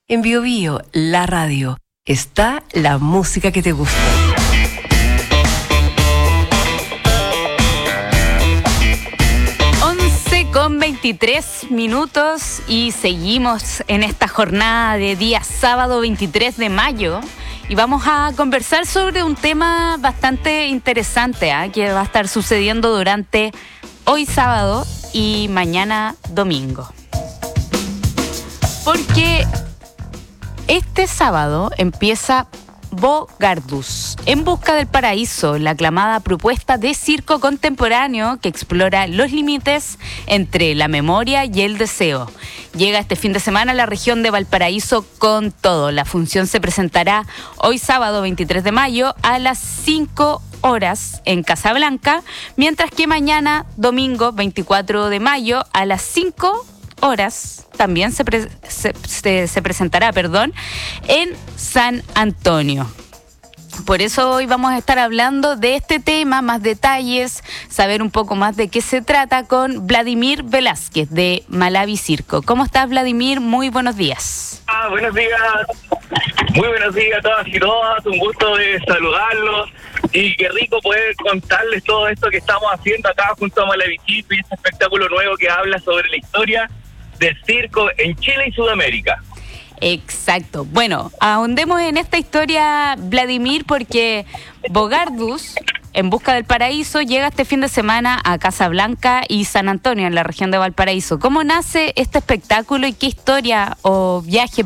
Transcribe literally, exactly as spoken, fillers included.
En Bio Bio, la radio, está la música que te gusta. once con veintitrés minutos y seguimos en esta jornada de día sábado veintitrés de mayo y vamos a conversar sobre un tema bastante interesante ¿eh? que va a estar sucediendo durante hoy sábado y mañana domingo. Porque este sábado empieza Bogardus, En Busca del Paraíso, la aclamada propuesta de circo contemporáneo que explora los límites entre la memoria y el deseo. Llega este fin de semana a la región de Valparaíso con todo. La función se presentará hoy sábado veintitrés de mayo a las cinco horas en Casablanca, mientras que mañana domingo veinticuatro de mayo a las cinco horas también se, pre- se, se, se presentará perdón, en San Antonio. Por eso hoy vamos a estar hablando de este tema, más detalles, saber un poco más de qué se trata con Vladimir Velázquez de Malavi Circo. ¿Cómo estás, Vladimir? Muy buenos días. Ah, buenos días. Muy buenos días a todas y todas. Un gusto de saludarlos. Y qué rico poder contarles todo esto que estamos haciendo acá junto a Malavi Circo y este espectáculo nuevo que habla sobre la historia del circo en Chile y Sudamérica. Exacto. Bueno, ahondemos en esta historia, Vladimir, porque Bogardus, En Busca del Paraíso, llega este fin de semana a Casablanca y San Antonio, en la región de Valparaíso. ¿Cómo nace este espectáculo y qué historia o viaje